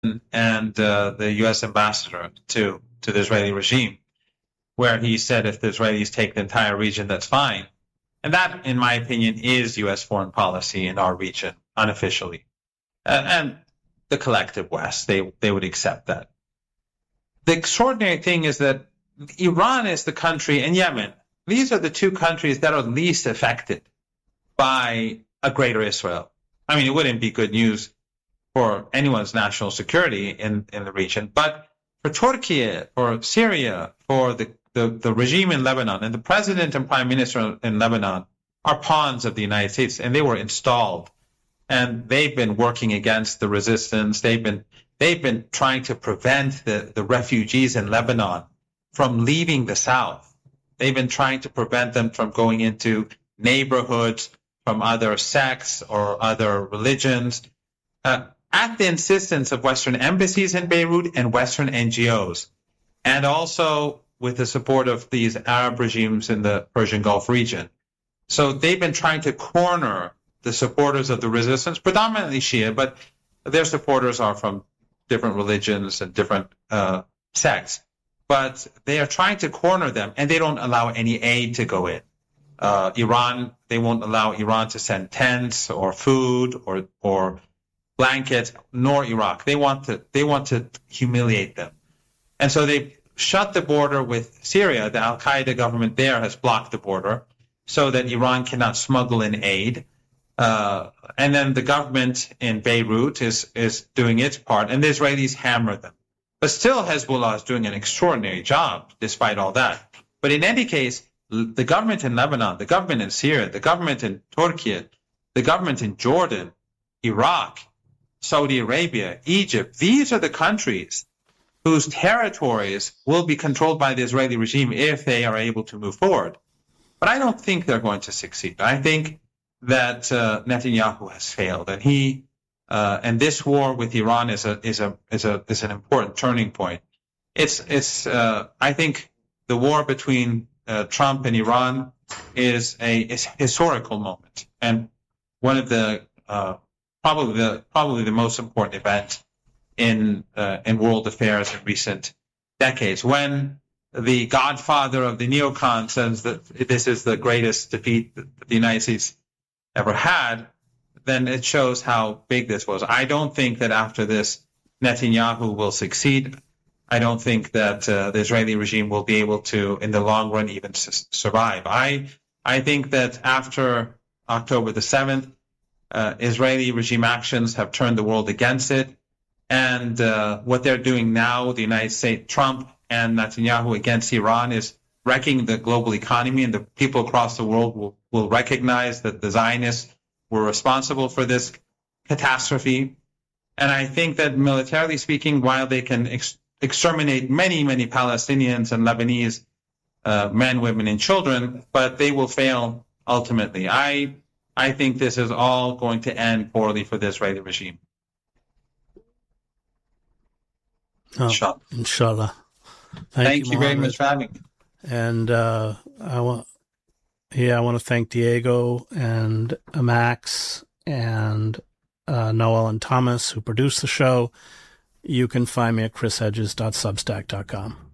and the U.S. ambassador to the Israeli regime, where he said if the Israelis take the entire region, that's fine. And that, in my opinion, is U.S. foreign policy in our region, unofficially. And the collective West, they would accept that. The extraordinary thing is that Iran is the country, and Yemen, these are the two countries that are least affected by a greater Israel. I mean, it wouldn't be good news for anyone's national security in the region, but for Turkey, for Syria, for the regime in Lebanon, and the president and prime minister in Lebanon are pawns of the United States, and they were installed, and they've been working against the resistance. They've been trying to prevent the refugees in Lebanon from leaving the South. They've been trying to prevent them from going into neighborhoods from other sects or other religions, at the insistence of Western embassies in Beirut and Western NGOs, and also with the support of these Arab regimes in the Persian Gulf region. So they've been trying to corner the supporters of the resistance, predominantly Shia, but their supporters are from different religions and different sects. But they are trying to corner them, and they don't allow any aid to go in. Iran, they won't allow Iran to send tents or food or blankets, nor Iraq. They want to humiliate them. And so they shut the border with Syria. The Al-Qaeda government there has blocked the border so that Iran cannot smuggle in aid. And then the government in Beirut is doing its part, and the Israelis hammer them. But still, Hezbollah is doing an extraordinary job despite all that. But in any case, the government in Lebanon, the government in Syria, the government in Turkey, the government in Jordan, Iraq, Saudi Arabia, Egypt, these are the countries whose territories will be controlled by the Israeli regime if they are able to move forward. But I don't think they're going to succeed. I think that Netanyahu has failed, and this war with Iran is an important turning point. I think the war between Trump and Iran is a historical moment, and one of the probably the most important event in world affairs in recent decades. When the godfather of the neocon says that this is the greatest defeat that the United States ever had, then it shows how big this was. I don't think that after this Netanyahu will succeed. I don't think that the Israeli regime will be able to, in the long run, even survive. I think that after October the 7th, Israeli regime actions have turned the world against it. And what they're doing now, the United States, Trump and Netanyahu against Iran, is wrecking the global economy, and the people across the world will recognize that the Zionists were responsible for this catastrophe. And I think that militarily speaking, while they can exterminate many, many Palestinians and Lebanese men, women, and children, but they will fail ultimately. I think this is all going to end poorly for the Israeli regime. Inshallah. Thank you very much for having me. And I want to thank Diego and Max and Noel and Thomas who produced the show. You can find me at chrishedges.substack.com.